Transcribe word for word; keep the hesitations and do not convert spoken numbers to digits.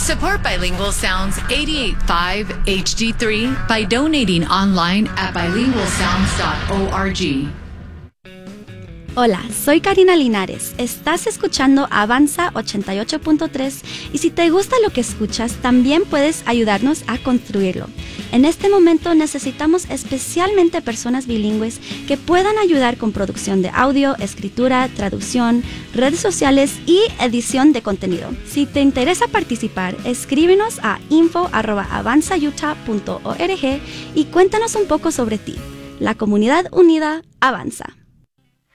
Support Bilingual Sounds eighty-eight point five H D three by donating online at bilingual sounds dot org. Hola, soy Karina Linares. Estás escuchando Avanza ochenta y ocho punto tres y si te gusta lo que escuchas, también puedes ayudarnos a construirlo. En este momento necesitamos especialmente personas bilingües que puedan ayudar con producción de audio, escritura, traducción, redes sociales y edición de contenido. Si te interesa participar, escríbenos a info arroba avanza utah punto org y cuéntanos un poco sobre ti. La comunidad unida avanza.